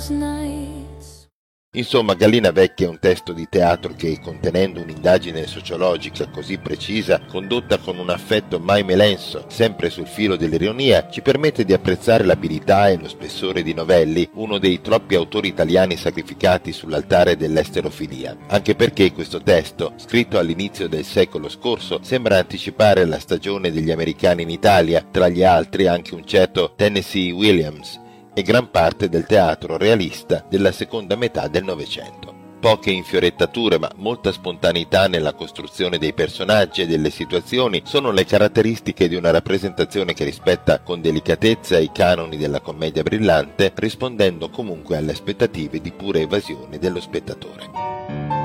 those nights. Insomma, Gallina Vecchia è un testo di teatro che, contenendo un'indagine sociologica così precisa, condotta con un affetto mai melenso, sempre sul filo dell'ironia, ci permette di apprezzare l'abilità e lo spessore di Novelli, uno dei troppi autori italiani sacrificati sull'altare dell'esterofilia. Anche perché questo testo, scritto all'inizio del secolo scorso, sembra anticipare la stagione degli americani in Italia, tra gli altri anche un certo Tennessee Williams, e gran parte del teatro realista della seconda metà del Novecento. Poche infiorettature ma molta spontaneità nella costruzione dei personaggi e delle situazioni sono le caratteristiche di una rappresentazione che rispetta con delicatezza i canoni della commedia brillante, rispondendo comunque alle aspettative di pura evasione dello spettatore.